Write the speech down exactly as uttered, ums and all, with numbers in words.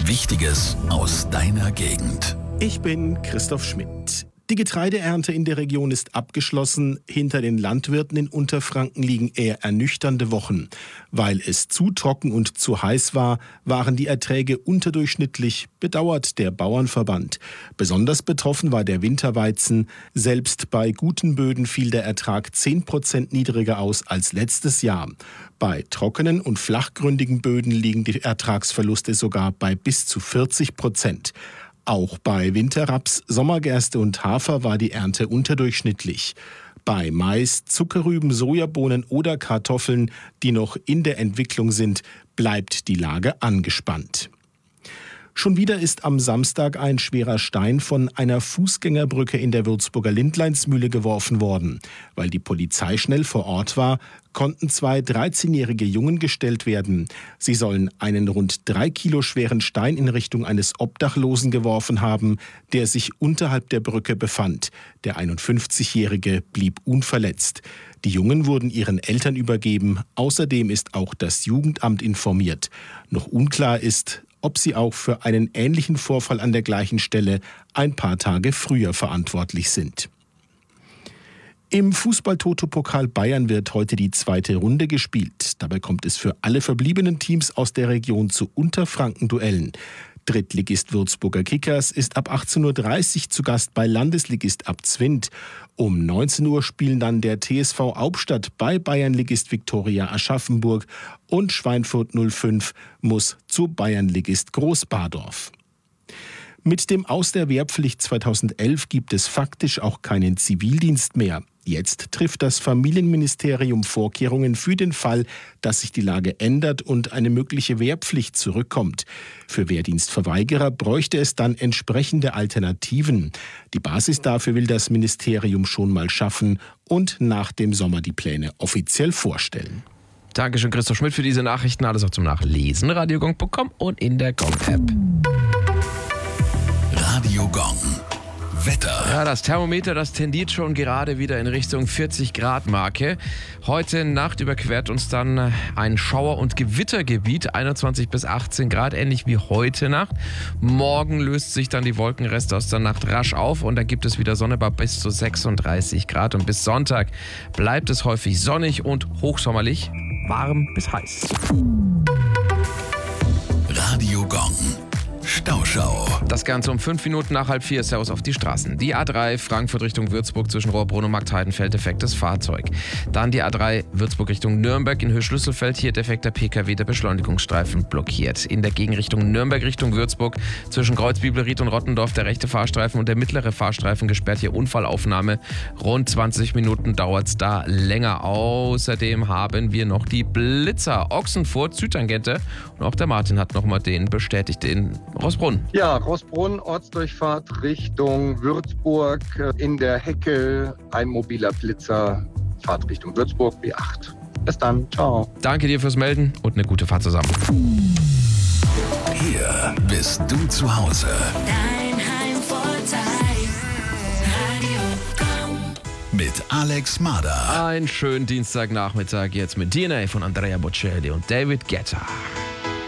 Wichtiges aus deiner Gegend. Ich bin Christoph Schmidt. Die Getreideernte in der Region ist abgeschlossen. Hinter den Landwirten in Unterfranken liegen eher ernüchternde Wochen. Weil es zu trocken und zu heiß war, waren die Erträge unterdurchschnittlich, bedauert der Bauernverband. Besonders betroffen war der Winterweizen. Selbst bei guten Böden fiel der Ertrag zehn Prozent niedriger aus als letztes Jahr. Bei trockenen und flachgründigen Böden liegen die Ertragsverluste sogar bei bis zu vierzig Prozent. Auch bei Winterraps, Sommergerste und Hafer war die Ernte unterdurchschnittlich. Bei Mais, Zuckerrüben, Sojabohnen oder Kartoffeln, die noch in der Entwicklung sind, bleibt die Lage angespannt. Schon wieder ist am Samstag ein schwerer Stein von einer Fußgängerbrücke in der Würzburger Lindleinsmühle geworfen worden. Weil die Polizei schnell vor Ort war, konnten zwei dreizehnjährige Jungen gestellt werden. Sie sollen einen rund drei Kilo schweren Stein in Richtung eines Obdachlosen geworfen haben, der sich unterhalb der Brücke befand. Der einundfünfzigjährige blieb unverletzt. Die Jungen wurden ihren Eltern übergeben. Außerdem ist auch das Jugendamt informiert. Noch unklar ist, ob sie auch für einen ähnlichen Vorfall an der gleichen Stelle ein paar Tage früher verantwortlich sind. Im Fußball-Toto-Pokal Bayern wird heute die zweite Runde gespielt. Dabei kommt es für alle verbliebenen Teams aus der Region zu Unterfranken-Duellen. Drittligist Würzburger Kickers ist ab achtzehn Uhr dreißig zu Gast bei Landesligist Abzwind. Um neunzehn Uhr spielen dann der T S V Hauptstadt bei Bayernligist Viktoria Aschaffenburg und Schweinfurt null fünf muss zu Bayernligist Großbadorf. Mit dem Aus der Wehrpflicht zweitausendelf gibt es faktisch auch keinen Zivildienst mehr. Jetzt trifft das Familienministerium Vorkehrungen für den Fall, dass sich die Lage ändert und eine mögliche Wehrpflicht zurückkommt. Für Wehrdienstverweigerer bräuchte es dann entsprechende Alternativen. Die Basis dafür will das Ministerium schon mal schaffen und nach dem Sommer die Pläne offiziell vorstellen. Dankeschön, Christoph Schmidt, für diese Nachrichten. Alles auch zum Nachlesen. radiogong punkt com und in der Gong-App. Radio Gong. Wetter. Ja, das Thermometer, das tendiert schon gerade wieder in Richtung vierzig Grad Marke. Heute Nacht überquert uns dann ein Schauer- und Gewittergebiet, einundzwanzig bis achtzehn Grad, ähnlich wie heute Nacht. Morgen löst sich dann die Wolkenreste aus der Nacht rasch auf und da gibt es wieder Sonne bei bis zu sechsunddreißig Grad. Und bis Sonntag bleibt es häufig sonnig und hochsommerlich, warm bis heiß. Radio Gong. Stauschau. Das Ganze um fünf Minuten nach halb vier. Servus auf die Straßen. Die A drei Frankfurt Richtung Würzburg zwischen Rohrbrunn und Marktheidenfeld, defektes Fahrzeug. Dann die A drei Würzburg Richtung Nürnberg in Höhe-Schlüsselfeld. Hier defekter P K W, der Beschleunigungsstreifen blockiert. In der Gegenrichtung Nürnberg Richtung Würzburg zwischen Kreuzbibelried und Rottendorf der rechte Fahrstreifen und der mittlere Fahrstreifen gesperrt. Hier Unfallaufnahme. Rund zwanzig Minuten dauert es da länger. Außerdem haben wir noch die Blitzer. Ochsenfurt, Südtangente. Und auch der Martin hat nochmal den bestätigt in Roßbrunn. Ja, Roßbrunn, Ortsdurchfahrt Richtung Würzburg. In der Hecke ein mobiler Blitzer, Fahrt Richtung Würzburg, B acht. Bis dann, ciao. Danke dir fürs Melden und eine gute Fahrt zusammen. Hier bist du zu Hause. Dein Heimvorteil. Radio Gong. Mit Alex Mader. Einen schönen Dienstagnachmittag jetzt mit D N A von Andrea Bocelli und David Guetta.